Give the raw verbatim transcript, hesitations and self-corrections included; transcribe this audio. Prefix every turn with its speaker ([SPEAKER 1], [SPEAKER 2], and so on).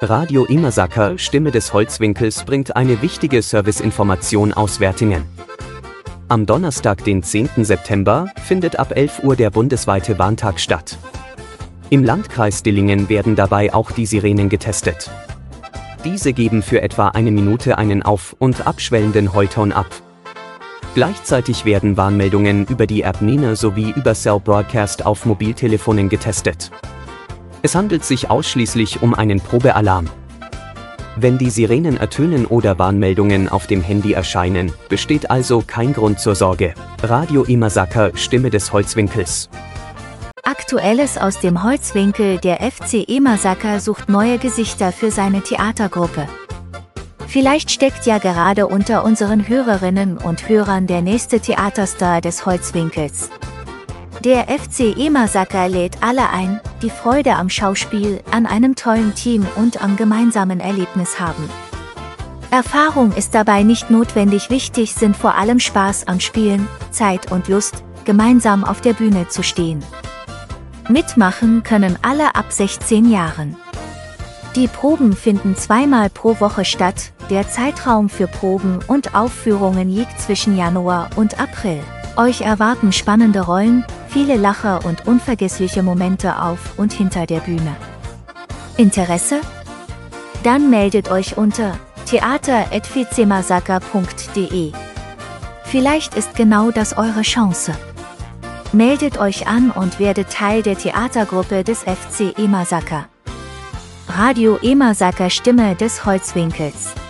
[SPEAKER 1] Radio Imasaka, Stimme des Holzwinkels, bringt eine wichtige Serviceinformation aus Wertingen. Am Donnerstag, den zehnten September, findet ab elf Uhr der bundesweite Warntag statt. Im Landkreis Dillingen werden dabei auch die Sirenen getestet. Diese geben für etwa eine Minute einen auf- und abschwellenden Heuton ab. Gleichzeitig werden Warnmeldungen über die App Nina sowie über Cell Broadcast auf Mobiltelefonen getestet. Es handelt sich ausschließlich um einen Probealarm. Wenn die Sirenen ertönen oder Warnmeldungen auf dem Handy erscheinen, besteht also kein Grund zur Sorge. Radio Imasaka, Stimme des Holzwinkels.
[SPEAKER 2] Aktuelles aus dem Holzwinkel: Der F C Imasaka sucht neue Gesichter für seine Theatergruppe. Vielleicht steckt ja gerade unter unseren Hörerinnen und Hörern der nächste Theaterstar des Holzwinkels. Der F C Imasaka lädt alle ein, die Freude am Schauspiel, an einem tollen Team und am gemeinsamen Erlebnis haben. Erfahrung ist dabei nicht notwendig, wichtig sind vor allem Spaß am Spielen, Zeit und Lust, gemeinsam auf der Bühne zu stehen. Mitmachen können alle ab sechzehn Jahren. Die Proben finden zweimal pro Woche statt, der Zeitraum für Proben und Aufführungen liegt zwischen Januar und April. Euch erwarten spannende Rollen, viele Lacher und unvergessliche Momente auf und hinter der Bühne. Interesse? Dann meldet euch unter theater at vcmasaka punkt de. Vielleicht ist genau das eure Chance. Meldet euch an und werdet Teil der Theatergruppe des F C Imasaka. Radio Imasaka, Stimme des Holzwinkels.